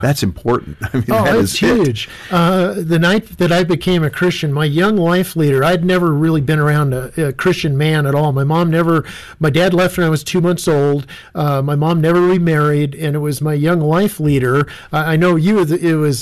That's important. I mean, Oh, that it's is huge. The night that I became a Christian, my young life leader, I'd never really been around a Christian man at all. My dad left when I was 2 months old. My mom never remarried, and it was my young life leader. I know it was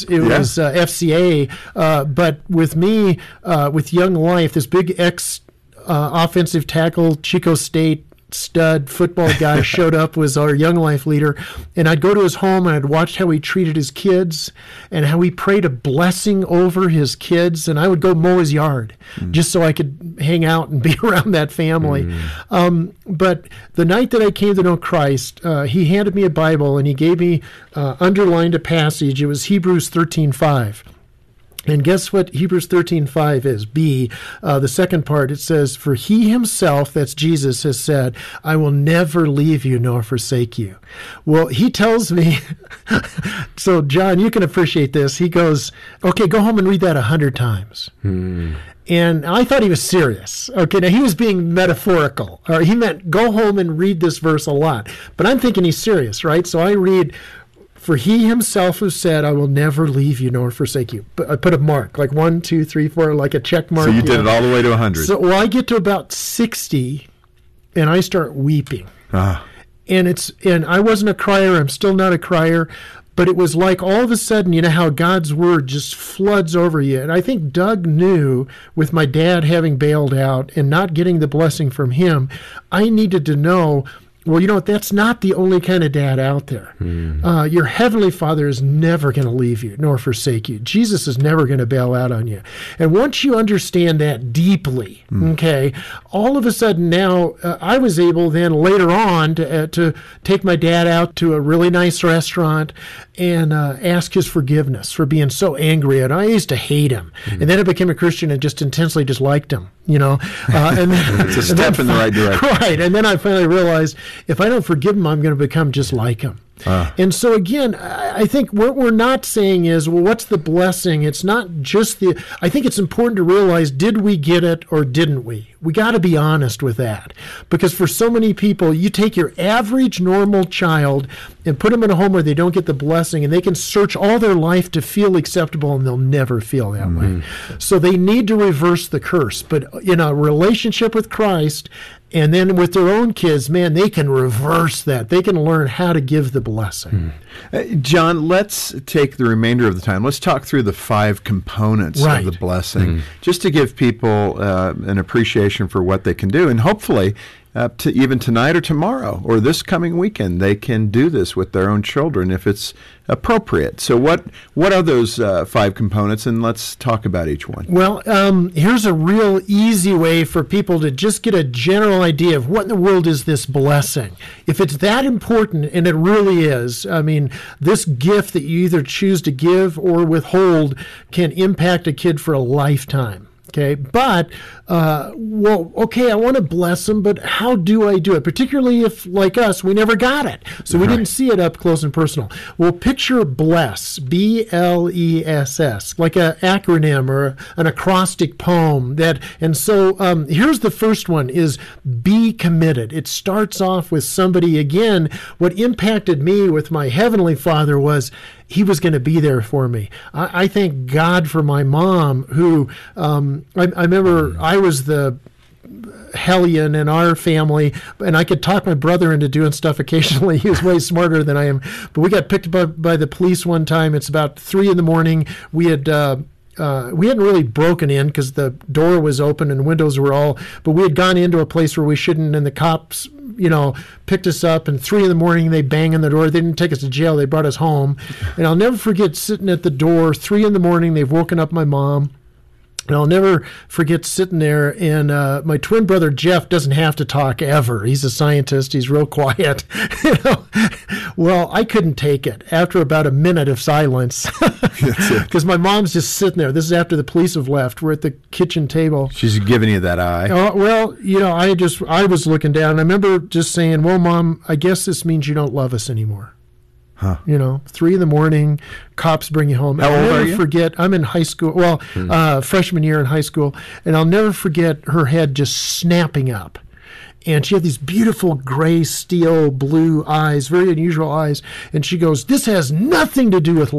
FCA, but with me, with Young Life, this big offensive tackle, Chico State stud football guy showed up, was our Young Life leader, and I'd go to his home and I'd watch how he treated his kids and how he prayed a blessing over his kids, and I would go mow his yard just so I could hang out and be around that family. But the night that I came to know Christ, he handed me a Bible and he gave me underlined a passage. It was Hebrews 13:5. And guess what Hebrews 13:5 is? B, the second part, it says, "For he himself," that's Jesus, "has said, I will never leave you nor forsake you." Well, he tells me, so John, you can appreciate this. He goes, okay, go home and read that 100 times. And I thought he was serious. Okay, now he was being metaphorical. Or he meant go home and read this verse a lot. But I'm thinking he's serious, right? So I read, "For he himself has said, I will never leave you nor forsake you." But I put a mark, like 1, 2, 3, 4, like a check mark. So you did it all the way to 100. So I get to about 60, and I start weeping. And I wasn't a crier. I'm still not a crier. But it was like all of a sudden, you know how God's word just floods over you. And I think Doug knew, with my dad having bailed out and not getting the blessing from him, I needed to know, well, you know what? That's not the only kind of dad out there. Your heavenly Father is never going to leave you nor forsake you. Jesus is never going to bail out on you. And once you understand that deeply, okay, all of a sudden now I was able then later on to take my dad out to a really nice restaurant and ask his forgiveness for being so angry. And I used to hate him. And then I became a Christian and just intensely disliked him, you know. And then, it's a step in the right direction. Right. And then I finally realized, if I don't forgive him, I'm going to become just like him. And so again, I think what we're not saying is, well, what's the blessing? It's not just I think it's important to realize, did we get it or didn't we? We got to be honest with that. Because for so many people, you take your average normal child and put them in a home where they don't get the blessing, and they can search all their life to feel acceptable, and they'll never feel that way. So they need to reverse the curse. But in a relationship with Christ, and then with their own kids, man, they can reverse that. They can learn how to give the blessing. John, let's take the remainder of the time. Let's talk through the 5 components of the blessing, just to give people an appreciation for what they can do. And hopefully, to even tonight or tomorrow or this coming weekend, they can do this with their own children if it's appropriate. So what are those 5 components, and let's talk about each one. Well, here's a real easy way for people to just get a general idea of what in the world is this blessing. If it's that important, and it really is, I mean, this gift that you either choose to give or withhold can impact a kid for a lifetime. Okay, but, I want to bless them, but how do I do it? Particularly if, like us, we never got it. So we didn't see it up close and personal. Well, picture BLESS, BLESS, like an acronym or an acrostic poem. So here's the first one, is be committed. It starts off with somebody, again, what impacted me with my Heavenly Father was he was going to be there for me. I thank God for my mom, who I remember I was the hellion in our family, and I could talk my brother into doing stuff occasionally. He was way smarter than I am. But we got picked up by the police one time. It's about 3 a.m. We hadn't really broken in because the door was open and windows were all, but we had gone into a place where we shouldn't, and the cops, picked us up, and 3 a.m. they bang on the door. They didn't take us to jail. They brought us home. And I'll never forget sitting at the door, 3 a.m. They've woken up my mom. And I'll never forget sitting there, and my twin brother Jeff doesn't have to talk ever. He's a scientist. He's real quiet. Well, I couldn't take it after about a minute of silence, because my mom's just sitting there. This is after the police have left. We're at the kitchen table. She's giving you that eye. Well, I was looking down. I remember just saying, "Well, Mom, I guess this means you don't love us anymore." 3 a.m, cops bring you home. How old are you? Forget, I'm in high school, freshman year in high school, and I'll never forget her head just snapping up. And she had these beautiful gray steel blue eyes, very unusual eyes. And she goes, "This has nothing to do with